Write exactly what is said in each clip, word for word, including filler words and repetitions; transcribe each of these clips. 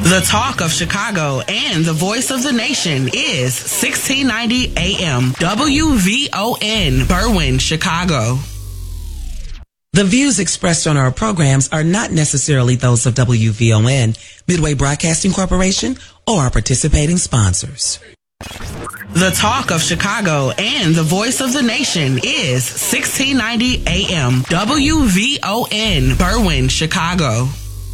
The talk of Chicago and the voice of the nation is sixteen ninety A M W V O N, Berwyn, Chicago. The views expressed on our programs are not necessarily those of W V O N, Midway Broadcasting Corporation, or our participating sponsors. The talk of Chicago and the voice of the nation is sixteen ninety A M W V O N, Berwyn, Chicago.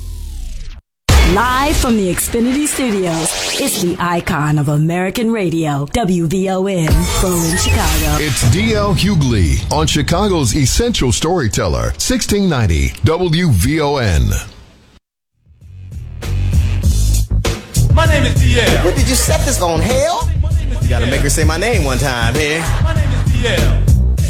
Live from the Xfinity Studios, it's the icon of American radio, W V O N, Berwyn, Chicago. It's D L Hughley on Chicago's Essential Storyteller, sixteen ninety W V O N. My name is D L. What did you set this on, hell? You gotta make her say my name one time here. My name is D L.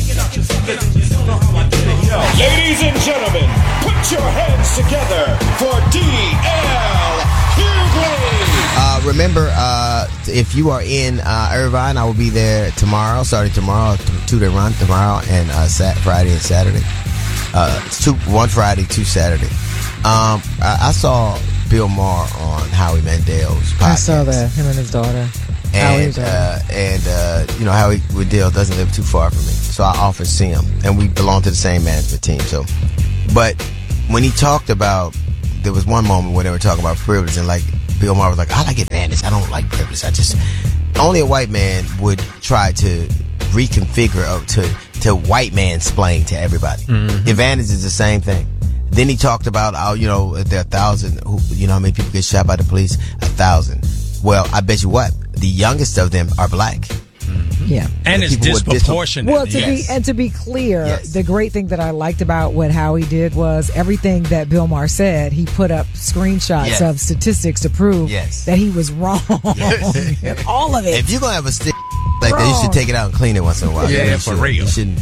Ladies and gentlemen, put your hands together for D L Hughley. Uh, remember, uh, if you are in uh, Irvine, I will be there tomorrow, starting tomorrow, two-day run tomorrow, and uh, Sat- Friday and Saturday. Uh, it's two, one Friday, two Saturday. Um, I, I saw Bill Maher on Howie Mandel's podcast. I saw that, him and his daughter. And, uh, and uh, you know, Howie Mandel doesn't live too far from me. So I offered to see him. And we belong to the same management team. So, but when he talked about, there was one moment where they were talking about privilege, and like Bill Maher was like, I like advantage. I don't like privilege. I just, only a white man would try to reconfigure, uh, to, to white man explain to everybody. Mm-hmm. Advantage is the same thing. Then he talked about, oh, you know, there are a thousand, who, you know how many people get shot by the police? A thousand. Well, I bet you what, the youngest of them are black. Mm-hmm. Yeah. And it's disproportionate. Well, to yes. be and to be clear, yes. the great thing that I liked about what Howie did was everything that Bill Maher said, he put up screenshots yes. of statistics to prove yes. that he was wrong. Yes. All of it. If you're going to have a stick like wrong. that, you should take it out and clean it once in a while. Yeah, yeah for should, real. You shouldn't.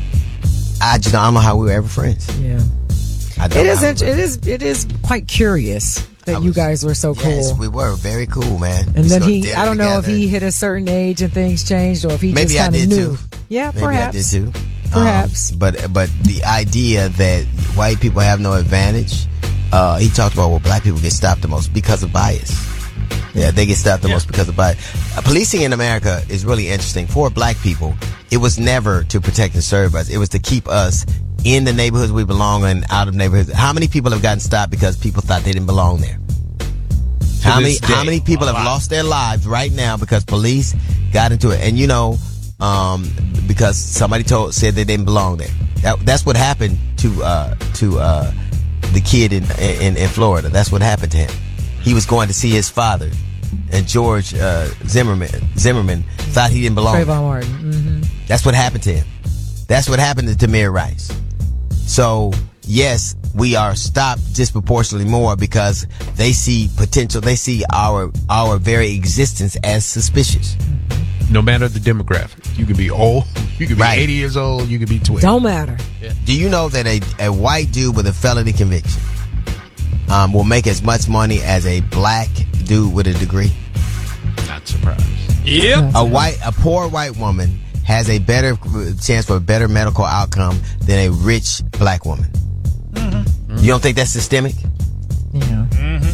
I just I don't know how we were ever friends. Yeah. I don't it is. know It is. It is quite curious that was, you guys were so cool. Yes, we were very cool, man. And we then he, I don't know together. if he hit a certain age and things changed, or if he Maybe just kind of knew. Too. Yeah, Maybe perhaps. I did too. Perhaps. Um, but but the idea that white people have no advantage, uh, he talked about, well, black people get stopped the most because of bias. Yeah, they get stopped the yeah. most because of bias. Uh, policing in America is really interesting. For black people, it was never to protect and serve us. It was to keep us in the neighborhoods we belong in, out of neighborhoods. How many people have gotten stopped because people thought they didn't belong there? To how many day. How many people have lost their lives right now because police got into it? And you know, um, because somebody told said they didn't belong there. That, that's what happened to uh, to uh, the kid in, in in Florida. That's what happened to him. He was going to see his father, and George uh, Zimmerman Zimmerman thought he didn't belong. Trayvon Martin. Mm-hmm. That's what happened to him. That's what happened to Tamir Rice. So, yes, we are stopped disproportionately more because they see potential. They see our our very existence as suspicious. No matter the demographic. You can be old. You can be right. eighty years old. You can be twenty. Don't matter. Yeah. Do you know that a, a white dude with a felony conviction um, will make as much money as a black dude with a degree? Not surprised. Yep. A white, a poor white woman has a better chance for a better medical outcome than a rich black woman. Mm-hmm. You don't think that's systemic? Yeah.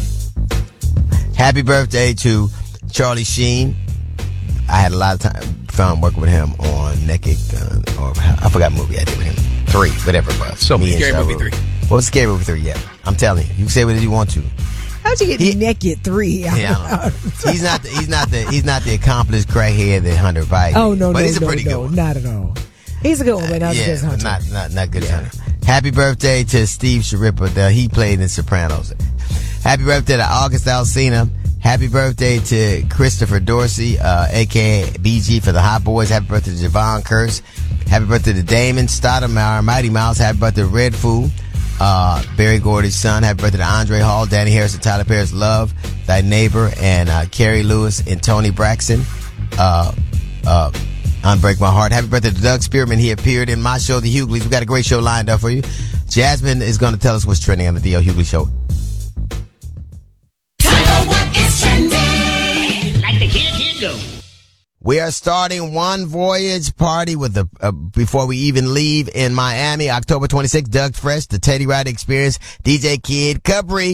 Mm-hmm. Happy birthday to Charlie Sheen. I had a lot of time fun working with him on Naked, uh, or I forgot what movie I did with him. Three, whatever it was. So Me Scary and Movie three. What was Scary Movie three? Yeah, I'm telling you. You can say whatever you want to. How'd you get He- naked three? Yeah, I don't know. he's not. The, he's not the. He's not the accomplished crackhead that Hunter Biden. Oh no, but no, he's a no, pretty no, good one. not at all. He's a good one, but not yeah, as good as Hunter. not not not good as Hunter. Happy birthday to Steve Sharippa. The, he played in Sopranos. Happy birthday to August Alsina. Happy birthday to Christopher Dorsey, uh, aka B G for the Hot Boys. Happy birthday to Javon Curse. Happy birthday to Damon Stoudemire, Mighty Mouse. Happy birthday to Red Fool, uh, Barry Gordy's son. Happy birthday to Andre Hall, Danny Harris, and Tyler Perry's Love, Thy Neighbor, and uh, Carrie Lewis and Tony Braxton. Uh, uh, Unbreak My Heart. Happy birthday to Doug Spearman. He appeared in my show, The Hughleys. We got a great show lined up for you. Jasmine is going to tell us what's trending on the D L Hughley Show. We are starting one voyage party with the uh, before we even leave in Miami, October twenty-sixth. Doug Fresh, the Teddy Riley Experience, D J Kid, Capri,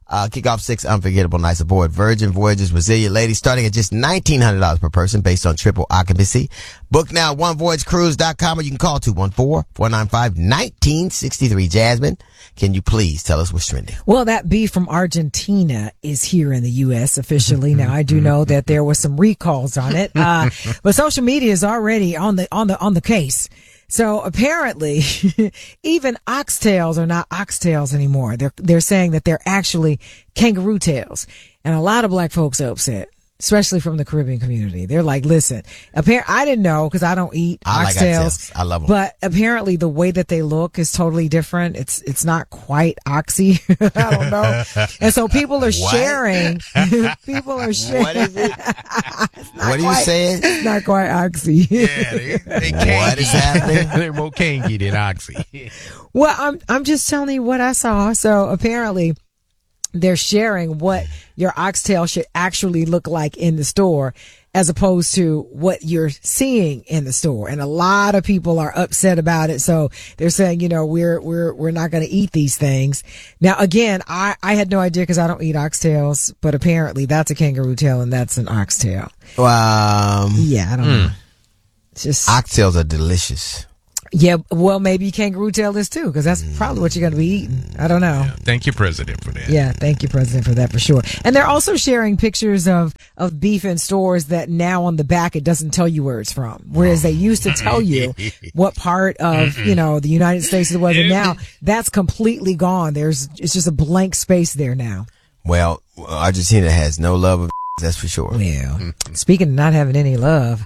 Uh, kick off six unforgettable nights aboard Virgin Voyages Resilient Lady, starting at just nineteen hundred dollars per person based on triple occupancy. Book now at one voyage cruise dot com, or you can call two one four, four nine five, one nine six three. Jasmine, can you please tell us what's trending? Well, that beef from Argentina is here in the U S officially. Now, I do know that there was some recalls on it, uh, but social media is already on the on the on the case. So apparently, even oxtails are not oxtails anymore. They're they're saying that they're actually kangaroo tails, and a lot of black folks are upset, especially from the Caribbean community. They're like, "Listen, apparently I didn't know because I don't eat I like oxtails. oxtails. I love them, but apparently the way that they look is totally different. It's it's not quite oxy. I don't know, and so people are What? sharing. People are sharing. What is it? What are you quite- saying? It's not quite oxy. Yeah, they, they can't. What is happening? They're more cangy than oxy. Well, I'm I'm just telling you what I saw. So apparently they're sharing what your oxtail should actually look like in the store as opposed to what you're seeing in the store. And a lot of people are upset about it. So they're saying, you know, we're, we're, we're not going to eat these things. Now, again, I, I had no idea because I don't eat oxtails, but apparently that's a kangaroo tail and that's an oxtail. Um, Yeah, I don't know. It's just, oxtails are delicious. yeah, well, maybe kangaroo tail is too, because that's probably what you're going to be eating. I don't know. Thank you, President, for that. Yeah, thank you, President, for that for sure. And they're also sharing pictures of, of beef in stores that now on the back it doesn't tell you where it's from. Whereas they used to tell you what part of, you know, the United States it was. And now that's completely gone. There's, it's just a blank space there now. Well, Argentina has no love of that's for sure. Well, speaking of not having any love,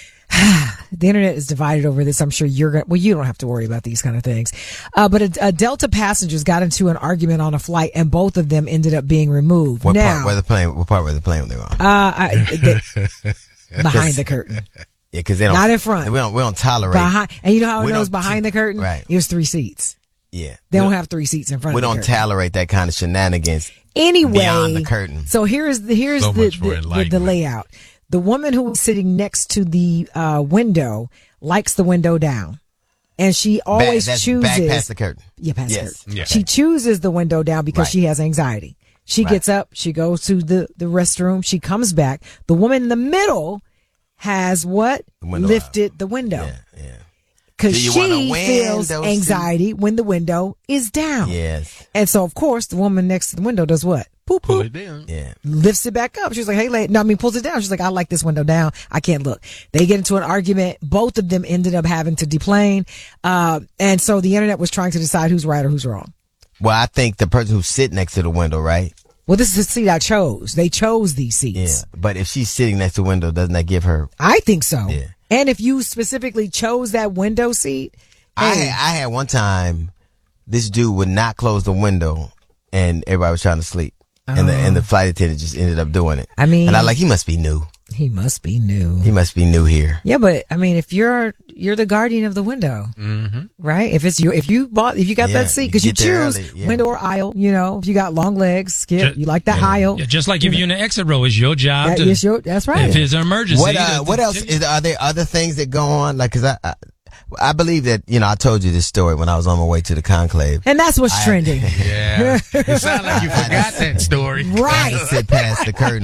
the internet is divided over this. I'm sure you're going to, well, you don't have to worry about these kind of things. Uh, but a, a Delta passengers got into an argument on a flight and both of them ended up being removed. What now, part were the plane? What part were the plane when they were on? Uh, I, they, behind the curtain. Yeah, because they don't. Not in front. We don't. We don't tolerate. Behind, and you know how it We knows don't- behind the curtain? Right. It was three seats. Yeah. They we don't have three seats in front We of the don't curtain. tolerate that kind of shenanigans. Anyway, beyond the curtain. So here's the here's So the, much for the, the, the enlightenment. layout. The woman who was sitting next to the uh, window likes the window down, and she always back, that's chooses back past the curtain. Yeah, past Yes. the curtain. Yeah. She chooses the window down because Right. she has anxiety. She Right. gets up, she goes to the the restroom, she comes back. The woman in the middle has what Window lifted the window. Yeah, yeah. Because Do you she want a feels window anxiety when the window is down. Yes. And so, of course, the woman next to the window does what? Poop, Pull poop. it down. Yeah. Lifts it back up. She's like, hey, lady. No, I mean, pulls it down. She's like, I like this window down. I can't look. They get into an argument. Both of them ended up having to deplane. Uh, and so the internet was trying to decide who's right or who's wrong. Well, I think the person who's sitting next to the window, right? Well, this is the seat I chose. They chose these Yeah. seats. But if she's sitting next to the window, doesn't that give her? I think so. Yeah. And if you specifically chose that window seat, I hey, I had one time, this dude would not close the window, and everybody was trying to sleep, and the and the flight attendant just ended up doing it. I mean- and I like he must be new. he must be new. He must be new here. Yeah, but I mean, if you're you're the guardian of the window, mm-hmm. right? If it's you, if you bought, if you got Yeah, that seat you because you, get there choose early, yeah. window or aisle, you know, if you got long legs, skip, Ju- you like that aisle. Yeah, just like if you're in the exit row, it's your job That to. is your, that's right. If it's an emergency. What uh, to- what to- else is are there other things that go on? Like, cause I, I I believe that you know I told you this story when I was on my way to the conclave. and that's what's trending, Yeah. It sounds like you forgot that story. right? Sit past the curtain,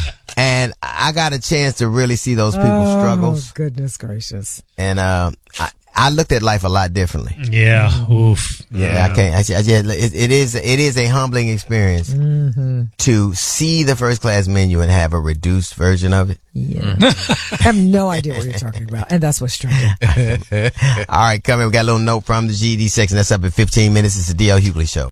and I got a chance to really see those people's Oh struggles, goodness gracious! and uh, I, I looked at life a lot differently. Yeah. Oof. Yeah, I can't. I, I just, it, it is. It is a humbling experience to see the first class menu and have a reduced version of it. Yeah, I have no idea what you're talking about, and that's what's trending. All right, coming. We got a little note from the G E D section. That's up in fifteen minutes. It's the D L Hughley Show.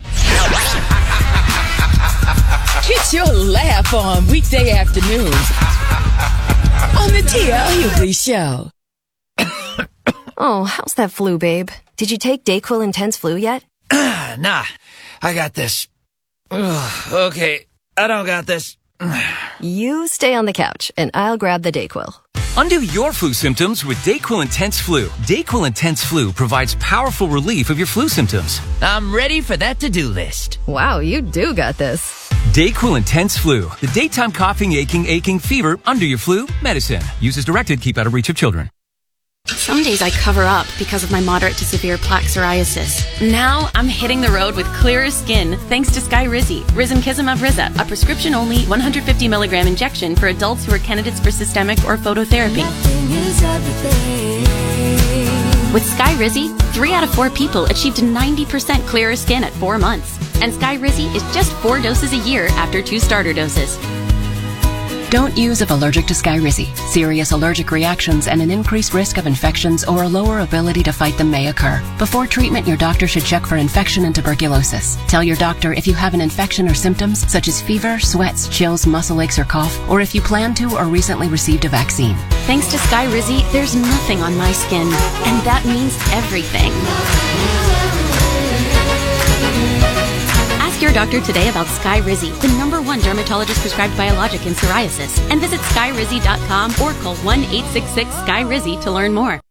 Get your laugh on weekday afternoons on the D L Hughley Show. Oh, how's that flu, babe? Did you take Dayquil Intense Flu yet? Nah, I got this. Ugh, okay, I don't got this. You stay on the couch, and I'll grab the Dayquil. Undo your flu symptoms with Dayquil Intense Flu. Dayquil Intense Flu provides powerful relief of your flu symptoms. I'm ready for that to-do list. Wow, you do got this. Dayquil Intense Flu. The daytime coughing, aching, aching, fever, under your flu medicine. Use as directed. Keep out of reach of children. Some days I cover up because of my moderate to severe plaque psoriasis. Now I'm hitting the road with clearer skin thanks to Skyrizi, Risankizumab Riza, a prescription-only one hundred fifty milligram injection for adults who are candidates for systemic or phototherapy. With Skyrizi, three out of four people achieved ninety percent clearer skin at four months. And Skyrizi is just four doses a year after two starter doses. Don't use if allergic to Skyrizi. Serious allergic reactions and an increased risk of infections or a lower ability to fight them may occur. Before treatment, your doctor should check for infection and tuberculosis. Tell your doctor if you have an infection or symptoms such as fever, sweats, chills, muscle aches, or cough, or if you plan to or recently received a vaccine. Thanks to Skyrizi, there's nothing on my skin, and that means everything. Ask your doctor today about Skyrizi, the number one dermatologist prescribed biologic in psoriasis, and visit skyrizi dot com or call one eight six six Skyrizi to learn more.